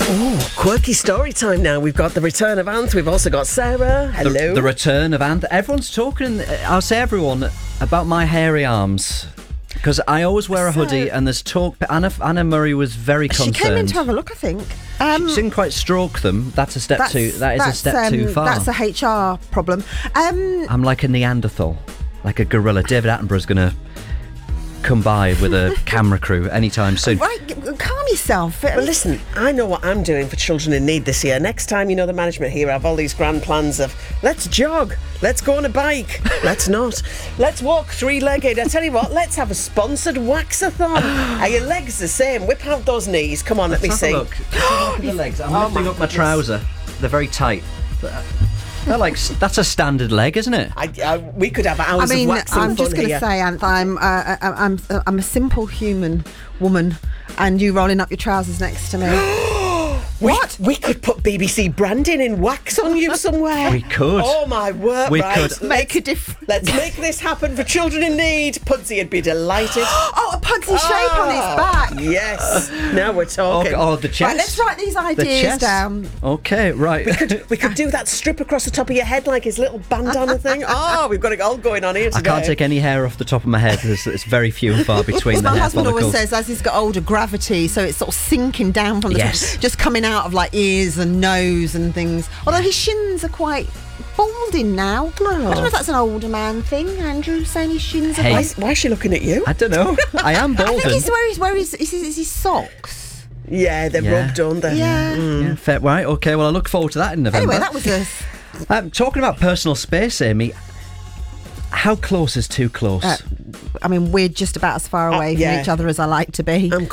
Quirky story time now. We've got the return of Anth. We've also got Sarah. Hello. The return of Anth. Everyone's talking, I'll say everyone, about my hairy arms. Because I always wear a hoodie and there's talk. Anna Murray was very concerned. She came in to have a look, I think. She didn't quite stroke them. That's a step too. That is a step too far. That's a HR problem. I'm like a Neanderthal, like a gorilla. David Attenborough's going to come by with a camera crew anytime soon. Right, calm yourself. Well, listen, I know what I'm doing for children in need this year. Next time, the management here have all these grand plans of let's jog, let's go on a bike, let's not, let's walk three-legged. I tell you what, let's have a sponsored waxathon. Are your legs the same? Whip out those knees. Come on, let me see. Look at the legs. I'm lifting up my trouser. They're very tight. They're like, that's a standard leg, isn't it? We could have hours of waxing I'm just going to here. say, Anth, I'm a simple human woman, and you rolling up your trousers next to me. What? We could put BBC branding in wax on you somewhere. We could. Oh my word! We right. could. Make a difference. Let's make this happen for children in need. Pudsey would be delighted. Oh, a pudsey shape on his back. Yes. Now we're talking. Oh, the chest. Right, let's write these ideas down. Okay, right. We could do that strip across the top of your head like his little bandana thing. Oh, we've got it all going on here today. I can't take any hair off the top of my head. It's very few and far between the My hair husband follicles. always says, as he's got older, gravity, so it's sort of sinking down from the top, just coming out of like ears and nose and things. Although his shins are quite balding now. I don't know if that's an older man thing. Andrew saying his shins are quite... Why is she looking at you? I don't know. I am balding. I think it's where is his socks. Yeah, they're rubbed, don't they? Yeah. Yeah, fair. Right, okay, well I look forward to that in November. Anyway, that was us. Talking about personal space, Amy, how close is too close? I mean, we're just about as far away from each other as I like to be. I'm